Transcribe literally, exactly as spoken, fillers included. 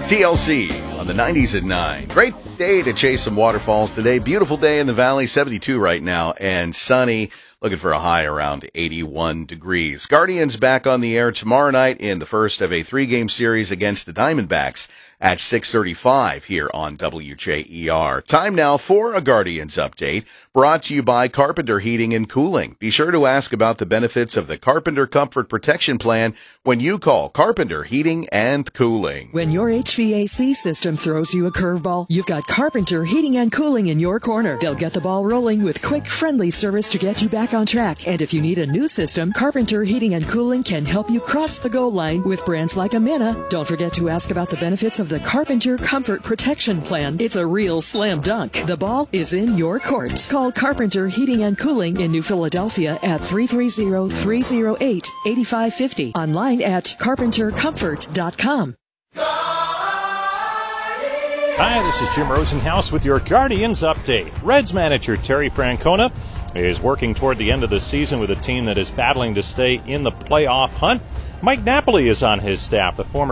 T L C on the nineties at nine. Great day to chase some waterfalls today. Beautiful day in the valley, seventy-two right now, and sunny. Looking for a high around eighty-one degrees. Guardians back on the air tomorrow night in the first of a three-game series against the Diamondbacks at six thirty-five here on W J E R. Time now for a Guardians update, brought to you by Carpenter Heating and Cooling. Be sure to ask about the benefits of the Carpenter Comfort Protection Plan when you call Carpenter Heating and Cooling. When your H V A C system throws you a curveball, you've got Carpenter Heating and Cooling in your corner. They'll get the ball rolling with quick, friendly service to get you back on track. And if you need a new system, Carpenter Heating and Cooling can help you cross the goal line with brands like Amana. Don't forget to ask about the benefits of the Carpenter Comfort Protection Plan. It's a real slam dunk. The ball is in your court. Call Carpenter Heating and Cooling in New Philadelphia at three three zero, three zero eight, eight five five zero. Online at carpenter comfort dot com. Hi, this is Jim Rosenhaus with your Guardians update. Reds manager Terry Francona is working toward the end of the season with a team that is battling to stay in the playoff hunt. Mike Napoli is on his staff, the former